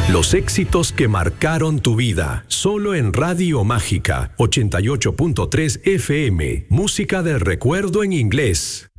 Los éxitos que marcaron tu vida, solo en Radio Mágica 88.3 FM, música del recuerdo en inglés.